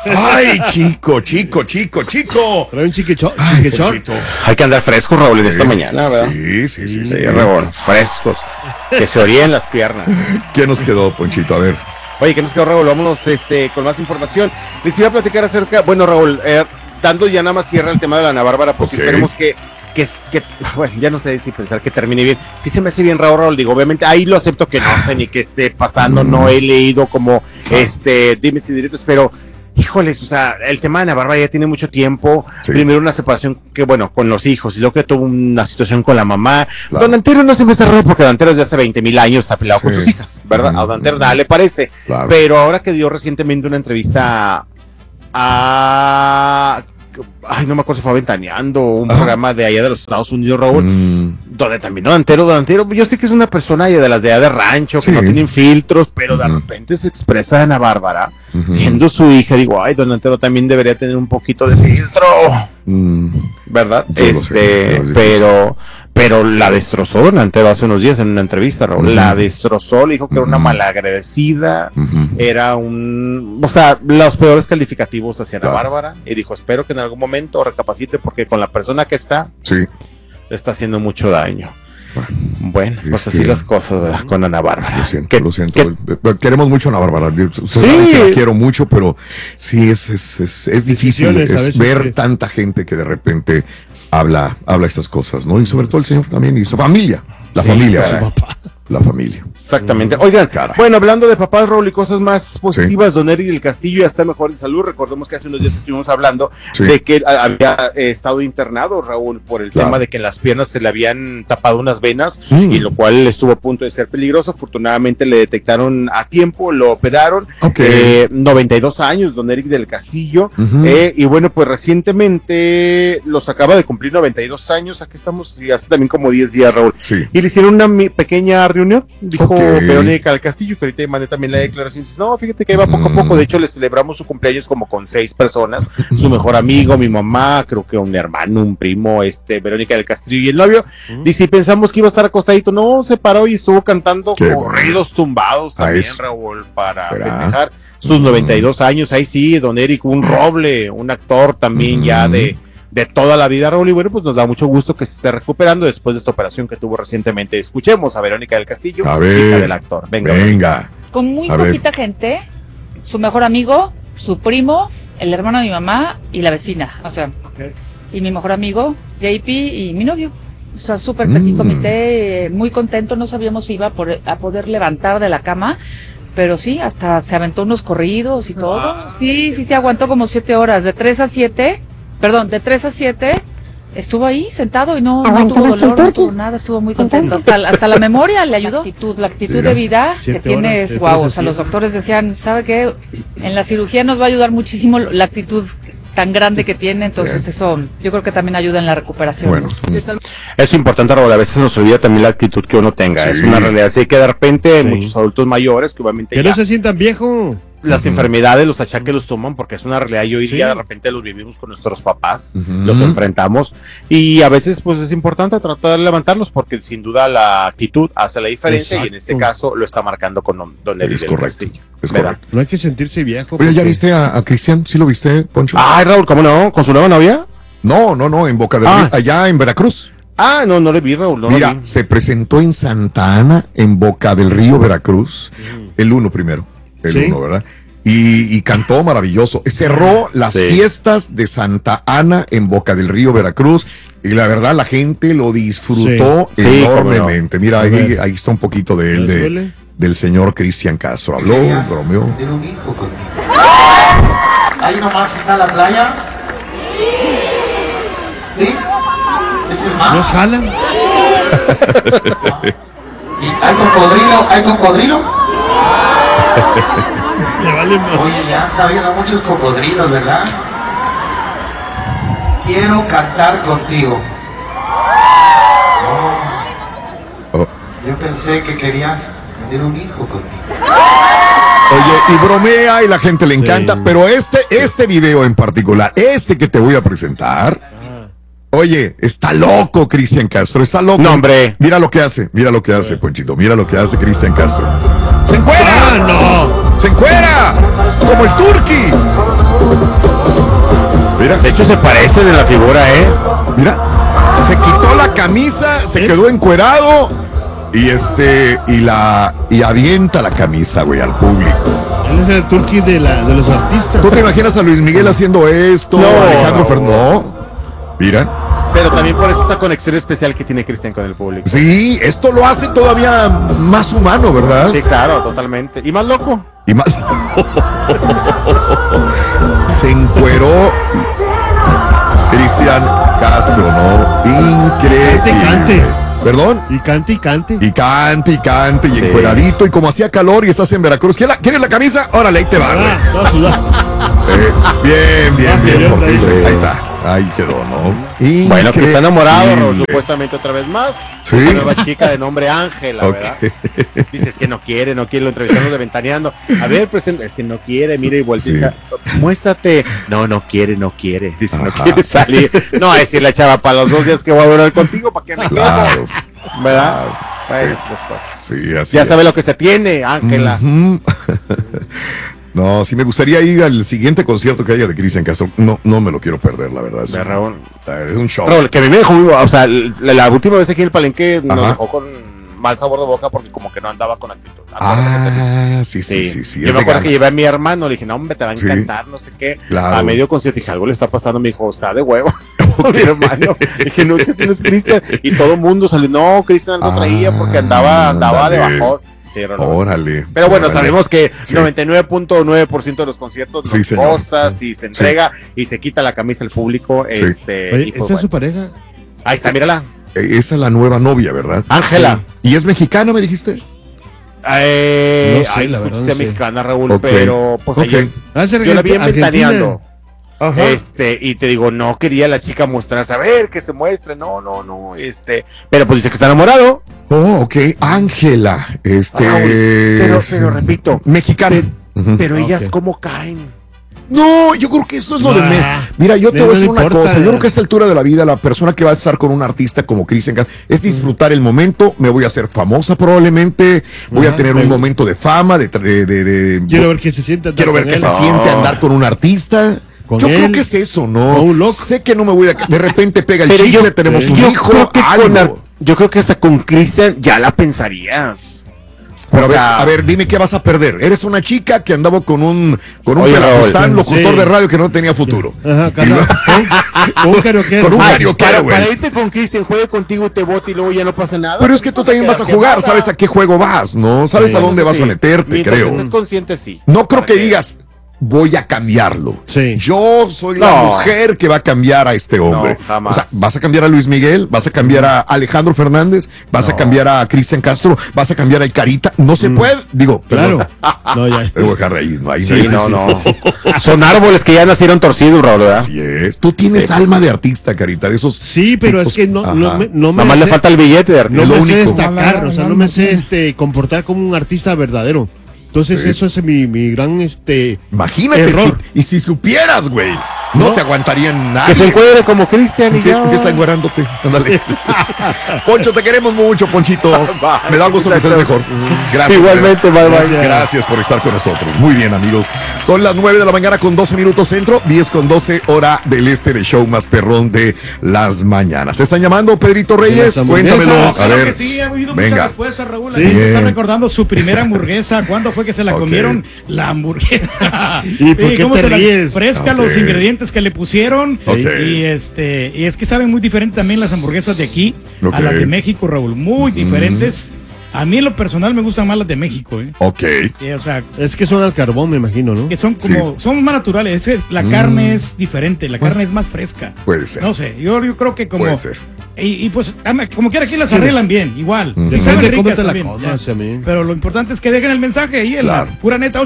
Ay, chico. Trae un chiquechón. Hay que andar frescos, Raúl, en esta mañana, ¿verdad? Sí. Raúl, frescos. Que se oríen las piernas. ¿Qué nos quedó, Ponchito? A ver. Oye, ¿qué nos quedó, Raúl? Vámonos con más información. Les iba a platicar acerca, bueno, Raúl, dando ya nada más cierra el tema de la Ana Bárbara, porque esperemos que, bueno, ya no sé si pensar que termine bien. Sí se me hace bien, Raúl, digo, obviamente, ahí lo acepto que no sé ni qué esté pasando, no he leído como, dimes y directos, pero, híjoles, o sea, el tema de Ana Bárbara ya tiene mucho tiempo, primero una separación que, bueno, con los hijos, y luego que tuvo una situación con la mamá. Don Antero no se me hace raro porque Don Antero desde hace 20,000 años está peleado con sus hijas, ¿verdad? A Don Antero nada le parece, pero ahora que dio recientemente una entrevista ay, no me acuerdo si fue Ventaneando, un programa de allá de los Estados Unidos, Raúl, donde también Don Antero, yo sé que es una persona de las de allá de rancho, que no tienen filtros, pero de repente se expresa de Ana Bárbara, siendo su hija, digo, ay, Don Antero también debería tener un poquito de filtro, ¿verdad? Pero la destrozó Don Antero hace unos días en una entrevista, Raúl, la destrozó, le dijo que era una malagradecida, era o sea, los peores calificativos hacia Ana Bárbara, y dijo, espero que en algún momento recapacite porque con la persona que está, le está haciendo mucho daño. Bueno, pues así las cosas, ¿verdad? Con Ana Bárbara. Lo siento. Queremos mucho a Ana Bárbara. Ustedes saben que la quiero mucho, pero sí es difícil ver tanta gente que de repente habla estas cosas, ¿no? Y sobre todo el señor también y su familia. La familia. Exactamente. Oigan, bueno, hablando de papás, Raúl, y cosas más positivas, don Eric del Castillo ya está mejor en salud. Recordemos que hace unos días estuvimos hablando de que él había estado internado, Raúl, por el tema de que en las piernas se le habían tapado unas venas, y lo cual estuvo a punto de ser peligroso. Afortunadamente le detectaron a tiempo, lo operaron. 92 años, don Eric del Castillo. Y bueno, pues recientemente los acaba de cumplir 92 años. Aquí estamos, y hace también como 10 días, Raúl. Y le hicieron una pequeña reunión, dijo Verónica del Castillo, que ahorita mandé también la declaración, dice, no, fíjate que iba poco a poco, de hecho le celebramos su cumpleaños como con 6 personas, su mejor amigo, mi mamá, creo que un hermano, un primo, Verónica del Castillo y el novio, dice, y pensamos que iba a estar acostadito, no, se paró y estuvo cantando corridos tumbados también, Raúl, para festejar sus 92 años, ahí sí, don Eric, un roble, un actor también ya de toda la vida, Raúl, y bueno, pues nos da mucho gusto que se esté recuperando después de esta operación que tuvo recientemente. Escuchemos a Verónica del Castillo, hija del actor. Venga. Con muy poquita gente, su mejor amigo, su primo, el hermano de mi mamá y la vecina, o sea, y mi mejor amigo, JP, y mi novio. O sea, súper petit comité, muy contento, no sabíamos si iba a poder levantar de la cama, pero sí, hasta se aventó unos corridos y todo. Sí, se aguantó como 7 horas, de 3 a 7... Perdón, de 3 a 7 estuvo ahí sentado y no tuvo dolor, no tuvo nada, estuvo muy contento. Hasta la memoria le ayudó. La actitud de vida que tiene es guau. O sea, los doctores decían, ¿sabe qué? En la cirugía nos va a ayudar muchísimo la actitud tan grande que tiene, entonces eso yo creo que también ayuda en la recuperación. Bueno, es importante, Raúl, a veces nos olvida también la actitud que uno tenga, es una realidad, así que de repente muchos adultos mayores que obviamente que no se sientan viejo. Las enfermedades, los achaques los toman porque es una realidad y hoy día de repente los vivimos con nuestros papás, los enfrentamos y a veces pues es importante tratar de levantarlos porque sin duda la actitud hace la diferencia. Exacto. Y en este caso lo está marcando con don Eric del Castillo. Es correcto. No hay que sentirse viejo. Oye, ¿ya viste a Cristian? ¿Sí lo viste, Poncho? Ay, Raúl, ¿cómo no? ¿Con su nueva novia? No, en Boca del Río, allá en Veracruz. No le vi, Raúl. Mira, se presentó en Santa Ana, en Boca del Río, Veracruz, el 1 primero. El 1, ¿verdad? Y cantó maravilloso. Cerró las fiestas de Santa Ana en Boca del Río, Veracruz. Y la verdad, la gente lo disfrutó enormemente. Mira, ahí está un poquito de él, del señor Cristian Castro. Habló, bromeó. Tener un hijo conmigo. Ahí nomás está la playa. ¿Sí? ¿Es el mar? ¿Nos jalan? ¿Y hay cocodrilo? ¿Hay cocodrilo? Oye, ya está viendo muchos cocodrilos, ¿verdad? Quiero cantar contigo. Yo pensé que querías tener un hijo conmigo. Oye, y bromea y la gente le encanta, pero este video en particular, que te voy a presentar, oye, está loco Cristian Castro, está loco. No, hombre. Mira lo que hace, Ponchito, mira lo que hace Cristian Castro. ¡Se encuera! ¡Se encuera! ¡Como el Turqui! Mira. De hecho, se parecen en la figura, Mira, se quitó la camisa, se quedó encuerado y y avienta la camisa, güey, al público. Él es el turqui de los artistas. ¿Tú te imaginas a Luis Miguel haciendo esto? No, Alejandro Fernández. Mira. Pero también por esa conexión especial que tiene Cristian con el público. Sí, esto lo hace todavía más humano, ¿verdad? Sí, claro, totalmente. Y más loco. Y más. Se encueró Cristian Castro, ¿no? Increíble. Cante. ¿Perdón? Y cante. Y Sí. encueradito, y como hacía calor y estás en Veracruz. ¿Quieres la camisa? Órale, ahí te va, güey. No, sudar. Bien, porque sí. ahí está. Ahí quedó, ¿no? Bueno, que está enamorado, Increíble. supuestamente otra vez más. Sí. Una nueva chica de nombre Ángela, Ok. ¿verdad? Dices que no quiere, lo entrevistamos de Ventaneando. A ver, presenta, es que no quiere, mire, y vuelta y Sí. dice, muéstrate. No quiere. Dice, no Ajá. quiere salir. No, a decir la chava, para los 2 días que voy a durar contigo, ¿para qué me quedo? Claro. ¿Verdad? Bueno, las cosas. Sí, así Ya es. sabe lo que se tiene, Ángela. Ujú. No, si me gustaría ir al siguiente concierto que haya de Cristian Castro. No me lo quiero perder, la verdad. De Raúl. Es un show. Raúl, que a mí me dejó muy, o sea, la última vez aquí en el Palenque nos Ajá. dejó con mal sabor de boca porque como que no andaba con actitud. Sí. Yo es me de acuerdo que ganas. llevé a mi hermano, le dije, no, hombre, te va a Sí. encantar, no sé qué. Claro. A medio concierto dije, algo le está pasando, me dijo, está de huevo. Mi hermano. Dije, no, es que tienes Cristian. Y todo el mundo salió, no, Cristian algo traía porque andaba de ándale. bajón. Sí, Raúl. Órale. Pero bueno, órale. sabemos que Sí. 99.9% de los conciertos Sí, no señor. cosas y se entrega y se quita la camisa al público. Sí. Y Oye, pues, ¿esta es bueno. su pareja? Ahí está, mírala. Esa es la nueva novia, ¿verdad? Ángela. ¿Y es mexicana, me dijiste? No sé, la verdad, sea no sé. mexicana, Raúl, Ok. pero pues Ok. ayer yo la vi en Ventaneando. Ajá. Y te digo, no quería la chica mostrarse, a ver, que se muestre, no, pero pues dice que está enamorado. Oh, ok. Ángela. Pero repito, Mexicana. Ujú. pero ellas Ok. cómo caen. No, yo creo que eso es lo de Mira, yo te voy a decir no una importa. cosa. Yo creo que a esta altura de la vida, la persona que va a estar con un artista como Cristian Castro es disfrutar el momento. Me voy a hacer famosa probablemente. Voy a Ajá, tener un momento de fama. Quiero ver qué se siente. Quiero ver qué se siente andar con un artista. Con Yo creo él. que es eso, ¿no? O un loco. Sé que no me voy a. De repente pega el Pero chicle, yo- tenemos un yo hijo, creo que algo. yo creo que hasta con Cristian ya la pensarías. Pero O sea, a ver, dime qué vas a perder. Eres una chica que andaba con un Oye, pelafustán, Raúl, locutor sí. de radio que no tenía futuro. Ajá, Y luego- Con un karaoke. Con un Ay, karaoke, güey. para irte con Cristian, juegue contigo y te bote y luego ya no pasa nada. Pero es que tú también vas a jugar, sabes a qué juego vas, ¿no? Sabes a dónde vas a meterte, Mientras creo. estés consciente, sí. No creo Para que digas, voy a cambiarlo. Sí. Yo soy la No. mujer que va a cambiar a este hombre. No, jamás. O sea, vas a cambiar a Luis Miguel, vas a cambiar a Alejandro Fernández, vas a cambiar a Cristian Castro, vas a cambiar a El Carita. No se puede, digo, Claro. perdón. No, ya. Debo dejar de ahí, no hay Sí, no. Son árboles que ya nacieron torcidos, Raúl, ¿verdad? Así es. Tú tienes alma de artista, Carita, de esos. Sí, pero es que no Ajá. me Nada más le sé- falta el billete de artista. no lo me sé único. destacar, o sea, no me sé comportar como un artista verdadero. Entonces, Sí. eso es mi gran Imagínate error. si supieras, güey. No No. te aguantarían nada. Que se encuentre como Cristian y ¿Qué, ya. qué está enguarándote? Ándale. Poncho, te queremos mucho, Ponchito. Me da gusto que estés mejor. Gracias. Igualmente, bye, bye. Gracias por estar con nosotros. Muy bien, amigos. Son las 9 de la mañana con 12 minutos centro, 10 con 12 hora del este, el show más perrón de las mañanas. ¿Se están llamando, Pedrito Reyes? Las hamburguesas. Cuéntamelo. A Claro ver. que sí, ha habido Venga. muchas respuestas, Raúl. La Sí. gente está Bien. recordando su primera hamburguesa. ¿Cuándo fue que se la Ok. comieron? La hamburguesa. ¿Y por qué ¿cómo te la- ríes? Fresca Ok. los ingredientes que le pusieron. Ok. Y y es que saben muy diferente también las hamburguesas de aquí Ok. a las de México, Raúl. Muy diferentes. A mí en lo personal me gustan más las de México, ¿eh? Ok. O sea, Es que son al carbón, me imagino, ¿no? que son como, son más naturales. La carne es diferente, la carne es más fresca. Puede ser. No sé, yo creo que como. Puede ser. Y pues, como quiera, aquí las arreglan bien, igual. Sí, Depende saben de cómo ricas te la también, comas, ya. a mí. Pero lo importante es que dejen el mensaje ahí en Claro. la pura neta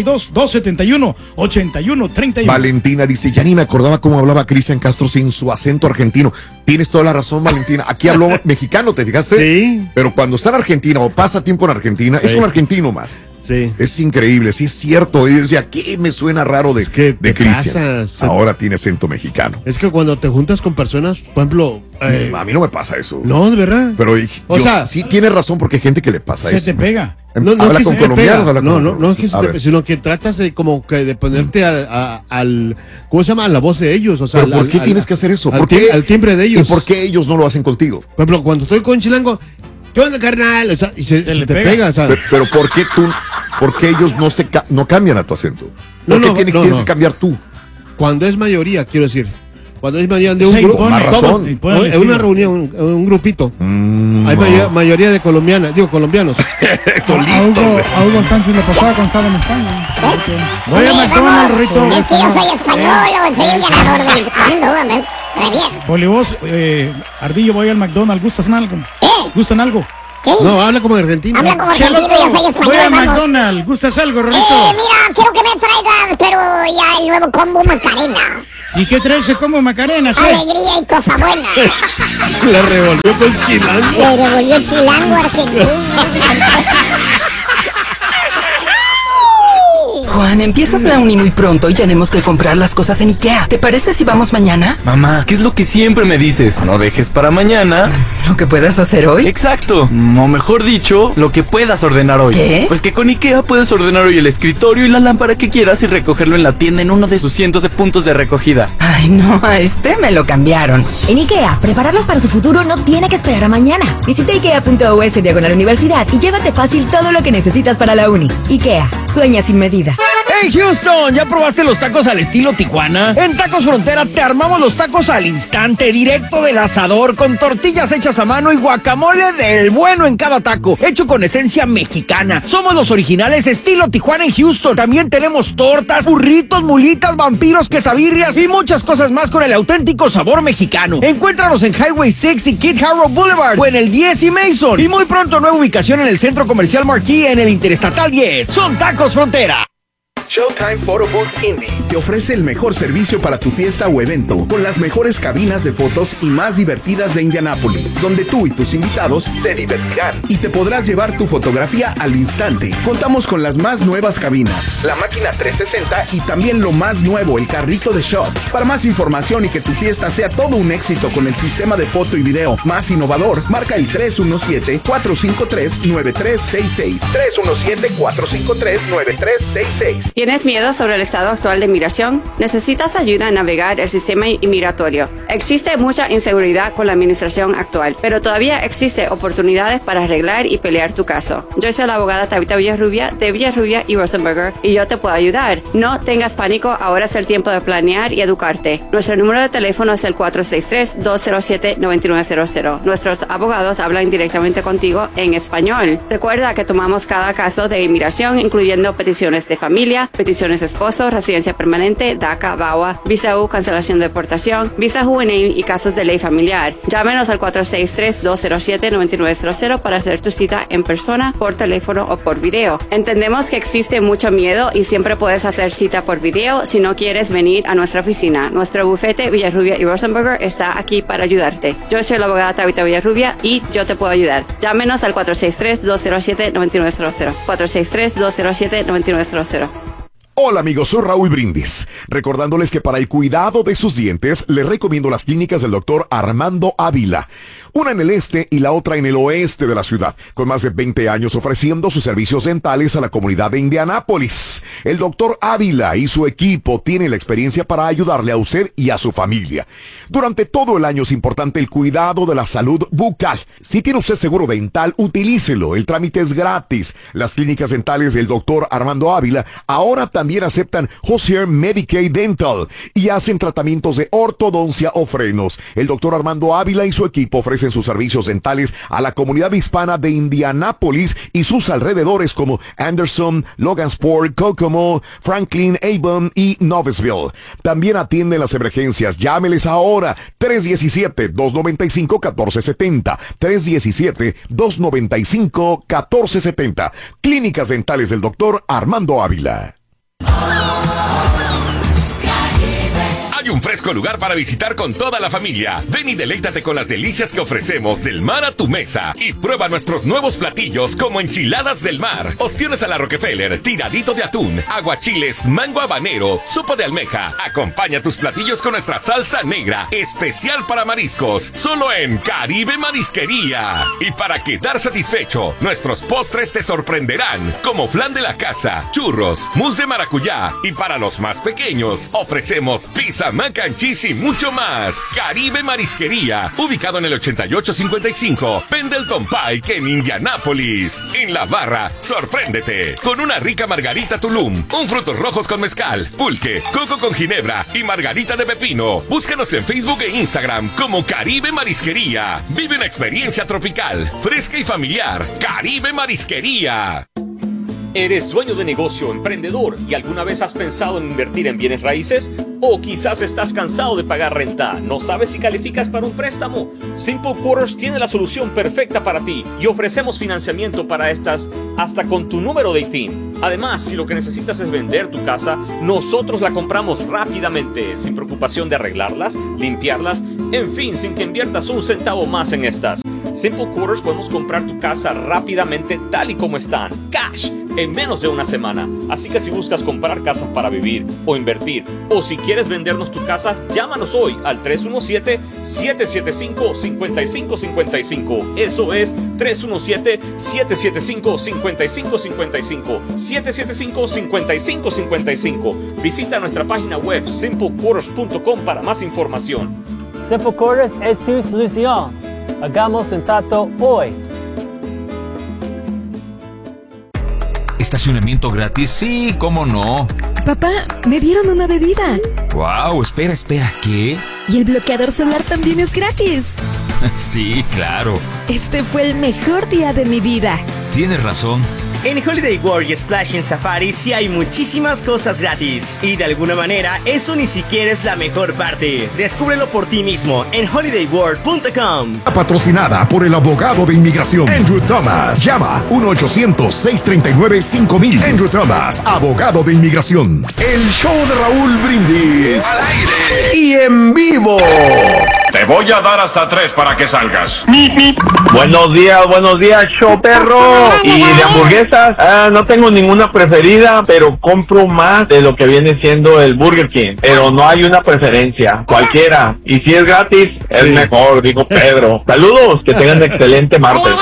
832-271-8131. Valentina dice, ya ni me acordaba cómo hablaba Cristian Castro sin su acento argentino. Tienes toda la razón, Valentina. Aquí habló mexicano, ¿te fijaste? Sí. Pero cuando está en Argentina o pasa tiempo en Argentina, es un argentino más. Sí. Es increíble, sí es cierto. Yo decía, ¿qué me suena raro de Cristian? Ahora tiene acento mexicano. Es que cuando te juntas con personas, por ejemplo... a mí no me pasa eso. No, de verdad. Pero sí tienes razón porque hay gente que le pasa eso. Se te pega. Habla con colombianos. No es que sino que tratas de como que de ponerte al ¿cómo se llama? A la voz de ellos. O sea, ¿por qué tienes que hacer eso? Al timbre de ellos. ¿Y por qué ellos no lo hacen contigo? Por ejemplo, cuando estoy con Chilango, ¿qué onda, carnal? O sea, y se te pega. O sea. Pero ¿por qué ellos no cambian a tu acento? ¿Por qué tienes que cambiar tú? Cuando es mayoría, quiero decir. Cuando es mayoría de un grupo. Más razón. Es una reunión, un grupito. Hay mayoría de colombianos. A Hugo Sánchez le pasaba cuando estaba en España. Voy a McDonald's, Rito. Es que yo soy español, soy el ganador del mundo. Re bien. Bolivos, Ardillo, voy al McDonald's. ¿Gustan algo? ¿Gustan algo? ¿Qué? No, habla como argentino. Habla como argentino, yo soy español. Voy a McDonald's. ¿Gustas algo, Rito? Mira, quiero que me traigas, pero ya el nuevo combo Macarena. ¿Y qué trae ese combo Macarena? Alegría y cosa buena. La revolvió con Chilango. Le revolvió Chilango argentino. Juan, empiezas la uni muy pronto y tenemos que comprar las cosas en Ikea. ¿Te parece si vamos mañana? Mamá, ¿qué es lo que siempre me dices? No dejes para mañana ¿Lo que puedas hacer hoy? Exacto, o mejor dicho, lo que puedas ordenar hoy. ¿Qué? Pues que con Ikea puedes ordenar hoy el escritorio y la lámpara que quieras y recogerlo en la tienda en uno de sus cientos de puntos de recogida. Ay, no, a este me lo cambiaron. En Ikea, prepararlos para su futuro no tiene que esperar a mañana. Visita ikea.us/universidad y llévate fácil todo lo que necesitas para la uni. Ikea, sueña sin medida. ¡Hey, Houston! ¿Ya probaste los tacos al estilo Tijuana? En Tacos Frontera te armamos los tacos al instante, directo del asador, con tortillas hechas a mano y guacamole del bueno en cada taco, hecho con esencia mexicana. Somos los originales estilo Tijuana en Houston. También tenemos tortas, burritos, mulitas, vampiros, quesabirrias y muchas cosas más con el auténtico sabor mexicano. Encuéntranos en Highway 6 y Kid Harrow Boulevard o en el 10 y Mason. Y muy pronto nueva ubicación en el Centro Comercial Marquee en el Interestatal 10. Son Tacos Frontera. Showtime Photo Booth Indie te ofrece el mejor servicio para tu fiesta o evento, con las mejores cabinas de fotos y más divertidas de Indianápolis, donde tú y tus invitados se divertirán y te podrás llevar tu fotografía al instante. Contamos con las más nuevas cabinas, la máquina 360 y también lo más nuevo, el carrito de shots. Para más información y que tu fiesta sea todo un éxito con el sistema de foto y video más innovador, marca el 317-453-9366. 317-453-9366. ¿Tienes miedo sobre el estado actual de migración? ¿Necesitas ayuda a navegar el sistema inmigratorio? Existe mucha inseguridad con la administración actual, pero todavía existe oportunidades para arreglar y pelear tu caso. Yo soy la abogada Tabitha Villarrubia de Villarrubia y Rosenberger y yo te puedo ayudar. No tengas pánico, ahora es el tiempo de planear y educarte. Nuestro número de teléfono es el 463-207-9900. Nuestros abogados hablan directamente contigo en español. Recuerda que tomamos cada caso de inmigración, incluyendo peticiones de familia, peticiones de esposo, residencia permanente, DACA, VAWA, visa U, cancelación de deportación, visa juvenil y casos de ley familiar. Llámenos al 463-207-9900 para hacer tu cita en persona, por teléfono o por video. Entendemos que existe mucho miedo y siempre puedes hacer cita por video si no quieres venir a nuestra oficina. Nuestro bufete Villarrubia y Rosenberger está aquí para ayudarte. Yo soy la abogada Tabitha Villarrubia y yo te puedo ayudar. Llámenos al 463-207-9900. 463-207-9900. Hola amigos, soy Raúl Brindis, recordándoles que para el cuidado de sus dientes les recomiendo las clínicas del doctor Armando Ávila, una en el este y la otra en el oeste de la ciudad, con más de 20 años ofreciendo sus servicios dentales a la comunidad de Indianápolis. El doctor Ávila y su equipo tienen la experiencia para ayudarle a usted y a su familia. Durante todo el año es importante el cuidado de la salud bucal. Si tiene usted seguro dental, utilícelo, el trámite es gratis. Las clínicas dentales del doctor Armando Ávila ahora también aceptan Hozier Medicaid Dental y hacen tratamientos de ortodoncia o frenos. El doctor Armando Ávila y su equipo ofrecen sus servicios dentales a la comunidad hispana de Indianápolis y sus alrededores como Anderson, Logansport, Kokomo, Franklin, Avon y Noblesville. También atienden las emergencias. Llámeles ahora. 317-295-1470. 317-295-1470. Clínicas dentales del doctor Armando Ávila. Hay un fresco lugar para visitar con toda la familia. Ven y deleítate con las delicias que ofrecemos del mar a tu mesa. Y prueba nuestros nuevos platillos como enchiladas del mar, ostiones a la Rockefeller, tiradito de atún, aguachiles, mango habanero, sopa de almeja. Acompaña tus platillos con nuestra salsa negra, especial para mariscos, solo en Caribe Marisquería. Y para quedar satisfecho, nuestros postres te sorprenderán, como flan de la casa, churros, mousse de maracuyá. Y para los más pequeños, ofrecemos pizza, mac and cheese y mucho más. Caribe Marisquería, ubicado en el 8855 Pendleton Pike en Indianápolis. En la barra, sorpréndete con una rica margarita Tulum, un frutos rojos con mezcal, pulque, coco con ginebra y margarita de pepino. Búscanos en Facebook e Instagram como Caribe Marisquería. Vive una experiencia tropical, fresca y familiar. Caribe Marisquería. ¿Eres dueño de negocio, emprendedor y alguna vez has pensado en invertir en bienes raíces? ¿O quizás estás cansado de pagar renta? ¿No sabes si calificas para un préstamo? Simple Quarters tiene la solución perfecta para ti y ofrecemos financiamiento para estas hasta con tu número de ITIN. Además, si lo que necesitas es vender tu casa, nosotros la compramos rápidamente, sin preocupación de arreglarlas, limpiarlas, en fin, sin que inviertas un centavo más en estas. Simple Quarters podemos comprar tu casa rápidamente tal y como están, cash, en menos de una semana. Así que si buscas comprar casas para vivir o invertir, o si quieres vendernos tu casa, llámanos hoy al 317-775-5555. Eso es 317-775-5555. 775-5555. Visita nuestra página web simplequarters.com para más información. Simple Quarters es tu solución. Hagamos un trato hoy. ¿Estacionamiento gratis? Sí, ¿cómo no? Papá, me dieron una bebida. Wow, espera, ¿qué? Y el bloqueador solar también es gratis. Sí, claro. Este fue el mejor día de mi vida. Tienes razón. En Holiday World y Splash en Safari sí hay muchísimas cosas gratis. Y de alguna manera, eso ni siquiera es la mejor parte. Descúbrelo por ti mismo en holidayworld.com. Patrocinada por el abogado de inmigración Andrew Thomas. Llama 1-800-639-5000. Andrew Thomas, abogado de inmigración. El show de Raúl Brindis. Al aire. Y en vivo. Te voy a dar hasta 3 para que salgas. Buenos días, show perro. Y de hamburguesas, no tengo ninguna preferida, pero compro más de lo que viene siendo el Burger King. Pero no hay una preferencia, cualquiera. Y si es gratis, es mejor, dijo Pedro. Saludos, que tengan excelente martes.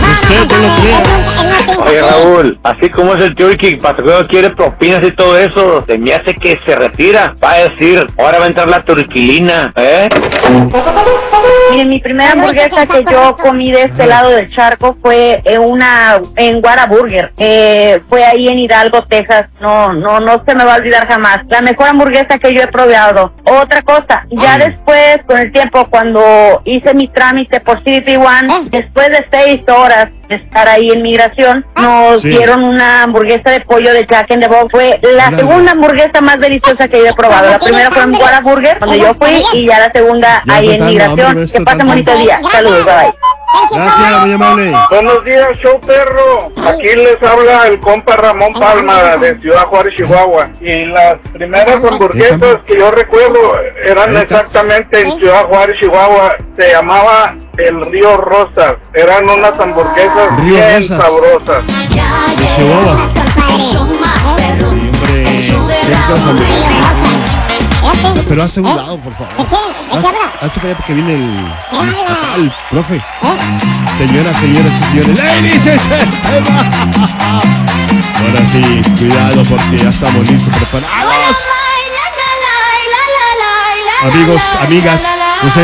Oye, Raúl, así como es el Turkey, Patrón quiere propinas y todo eso, se me hace que se retira. Va a decir, ahora va a entrar la turquilina, Mire, mi primera hamburguesa que yo comí de este lado del charco fue en Whataburger. Fue ahí en Hidalgo, Texas. No se me va a olvidar jamás. La mejor hamburguesa que yo he probado. Otra cosa, ya después, con el tiempo, cuando hice mi trámite por CBP One, después de 6 horas de estar ahí en migración, nos dieron una hamburguesa de pollo de Jack in the Box. Fue la segunda hamburguesa más deliciosa que yo he probado. La primera fue en Whataburger, donde yo fui, y ya la segunda ahí en migración. Que pasen bonito día. Saludos, bye. Gracias, muy amable. Buenos días, show perro. Aquí les habla el compa Ramón Palma de Ciudad Juárez, Chihuahua. Y las primeras hamburguesas que yo recuerdo eran exactamente en Ciudad Juárez, Chihuahua. Se llamaba el Río Rosas. Eran unas hamburguesas bien sabrosas. Pero hace un lado, por favor. Hace para allá porque viene el profe. Señoras y señores. ¡Ladies and gentlemen! Ahora sí, cuidado porque ya estamos listos, preparados. Amigos, amigas,